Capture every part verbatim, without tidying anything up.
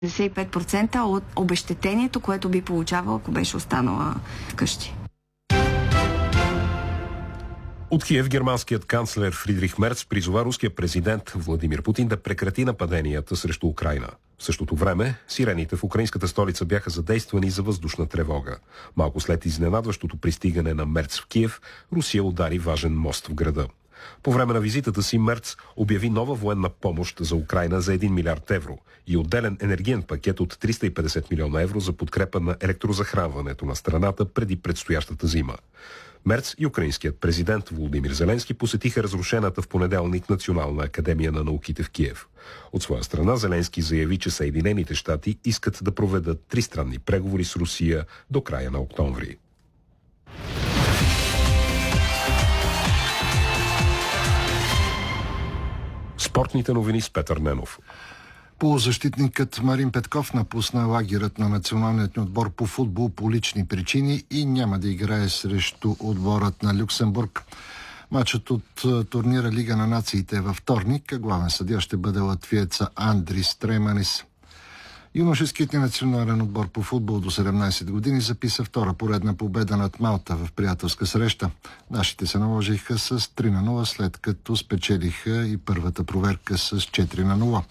деветдесет и пет процента от обезщетението, което би получавал, ако беше останала къщи. От Киев германският канцлер Фридрих Мерц призова руския президент Владимир Путин да прекрати нападенията срещу Украйна. В същото време сирените в украинската столица бяха задействани за въздушна тревога. Малко след изненадващото пристигане на Мерц в Киев, Русия удари важен мост в града. По време на визитата си Мерц обяви нова военна помощ за Украйна за един милиард евро и отделен енергиен пакет от триста и петдесет милиона евро за подкрепа на електрозахранването на страната преди предстоящата зима. Мерц и украинският президент Володимир Зеленски посетиха разрушената в понеделник Национална академия на науките в Киев. От своя страна Зеленски заяви, че Съединените щати искат да проведат тристранни преговори с Русия до края на октомври. Спортните новини с Петър Ненов. Полузащитникът Марин Петков напусна лагерът на националният ни отбор по футбол по лични причини и няма да играе срещу отборът на Люксембург. Матчът от турнира Лига на нациите е във вторник, а главен съдия ще бъде латвиеца Андрис Трейманис. Юношеският ни национален отбор по футбол до седемнайсет години записа втора поредна победа над Малта в приятелска среща. Нашите се наложиха с три на нула, след като спечелиха и първата проверка с четири на нула.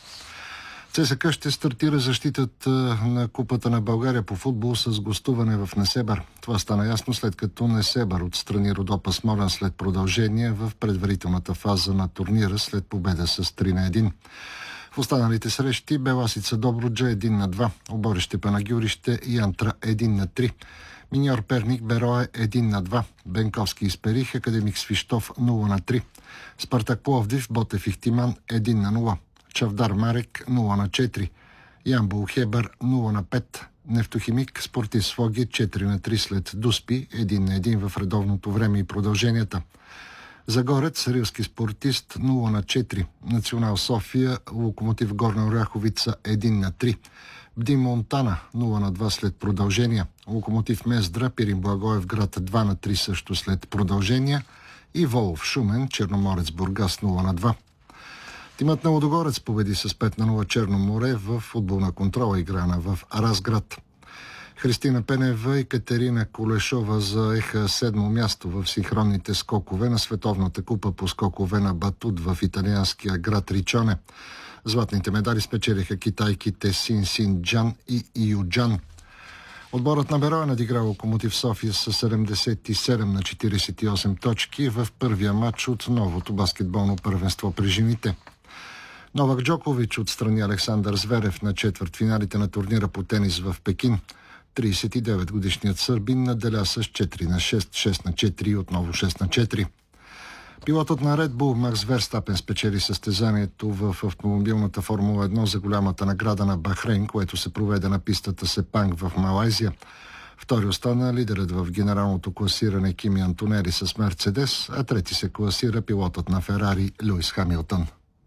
ЦСКА ще стартира защитата на Купата на България по футбол с гостуване в Несебър. Това стана ясно, след като Несебър отстрани Родопа Смолян след продължение в предварителната фаза на турнира след победа с три на едно. В останалите срещи Беласица Добруджа един на два, Оборище Панагюрище и Антра един на три. Миньор Перник Берое един на два, Бенковски Исперих, Академик Свищов нула на три. Спартак Пловдив Ботев Ихтиман един на нула. Чавдар Марек нула на четири, Ямбол Хебър нула на пет, Нефтохимик Спортист Своги четири на три след Дуспи един на едно в редовното време и продълженията. Загорец Рилски Спортист нула на четири, Национал София Локомотив Горна Оряховица един на три, Бди Монтана нула на два след продължения, Локомотив Мездра Пирин Благоев град два на три също след продължения и Волов Шумен Черноморец Бургас нула на два. Тимът на Лудогорец победи с пет на нула Черно море в футболна контрола играна в Разград. Христина Пенева и Катерина Колешова заеха седмо място в синхронните скокове на Световната купа по скокове на батут в италианския град Ричоне. Златните медали спечелиха китайките Син Син Джан и Июджан. Отборът на Берое надигра Локомотив София с седемдесет и седем на четирийсет и осем точки в първия матч от новото баскетболно първенство при жените. Новак Джокович отстрани Александър Зверев на четвъртфиналите на турнира по тенис в Пекин. трийсет и девет годишният сърбин наделя с четири на шест, шест на четири и отново шест на четири. Пилотът на Red Bull Макс Верстапен спечели състезанието в автомобилната Формула едно за голямата награда на Бахрейн, което се проведе на пистата Сепанг в Малайзия. Втори остана лидерът в генералното класиране Кими Антонери с Мерцедес, а трети се класира пилотът на Ферари Луис Хамилтън.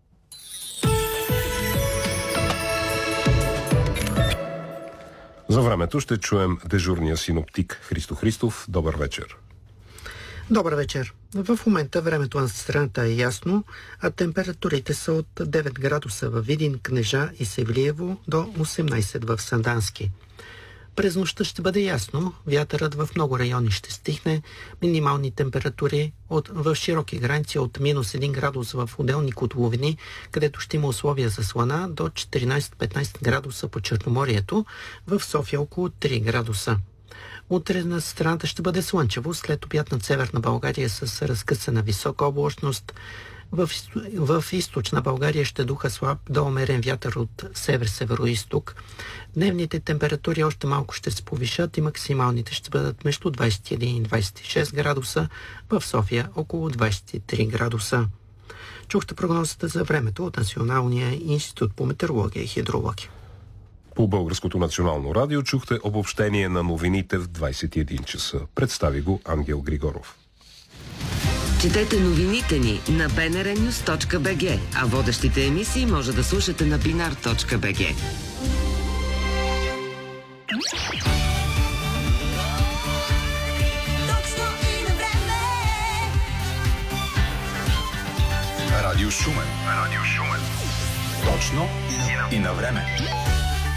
За времето ще чуем дежурния синоптик Христо Христов. Добър вечер. Добър вечер. В момента времето на страната е ясно, а температурите са от девет градуса във Видин, Кнежа и Севлиево до осемнайсет в Сандански. През нощта ще бъде ясно, вятърът в много райони ще стихне, минимални температури от, в широки граници от минус един градус в отделни котловини, където ще има условия за слана, до четиринайсет-петнайсет градуса по Черноморието, в София около три градуса. Утре на страната ще бъде слънчево, след обяд над Северна България с разкъсана висока облачност. В, в източна България ще духа слаб до умерен вятър от север-североизток. Дневните температури още малко ще се повишат и максималните ще бъдат между двайсет и един и двайсет и шест градуса, в София около двайсет и три градуса. Чухте прогнозата за времето от Националния институт по метеорология и хидрология. По Българското национално радио чухте обобщение на новините в двайсет и един часа. Представи го Ангел Григоров. Четете новините ни на би ен ар нюз точка би джи, а водещите емисии може да слушате на бинар точка би джи. Радио Шумен. Радио Шумен. Точно и на време.